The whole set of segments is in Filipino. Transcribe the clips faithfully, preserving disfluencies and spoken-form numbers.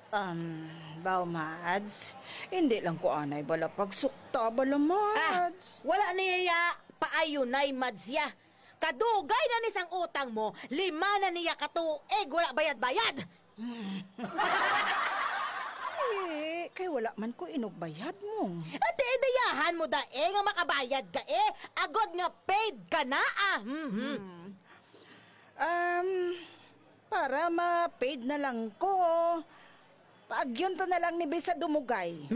Um, Baw, Mads, hindi lang ko anay bala pagsukta bala, Ah, Mads. wala niya paayunay, Madsya. Kadugay na ni sang utang mo, lima na niya katuig, wala bayad-bayad. Eh, kay wala man ko inugbayad mo. At ideyahan mo da eh, nga makabayad ka eh. Agod nga paid ka na ah. Mhm. Um, para ma-paid na lang ko, pag yun to na lang ni Bisa dumugay.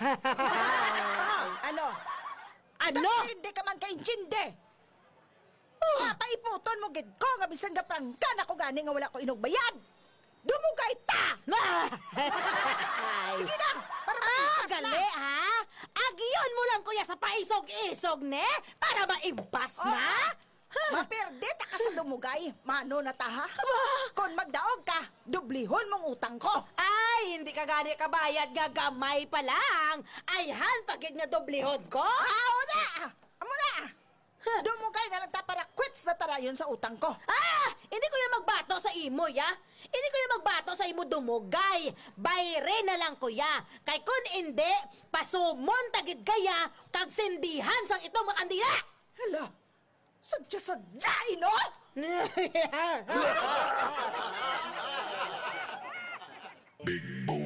Ano? Ano? Dahil hindi ka man kaintindi. Papaiputon mo gid ko nga bisan nga prangkan ako gani nga wala ko inugbayad. Dumugay ta! Sige na! Para Ah, maimpas na! gali ha? Agiyon mo lang kuya sa paisog-isog ne? Para maimpas na? Maperde ta ka sa dumugay. Mano na ta ha? Kung magdaog ka, dublihon mong utang ko. Ay, hindi ka gani kabayad nga gamay pa lang. Ayhan, pagid nga doblihod ko. Ao na! Amo na! Dumugay na lang ta para quits na tarayon sa utang ko. Ah! Hindi ko yung magbato sa imo, ya? Hindi ko yung magbato sa imo dumugay. Bayre na lang, kuya. Kay kun hindi, pasumon tagid kaya, kag sindihan sang itong makandila. Hala, sadya-sadya, ino? Big Boom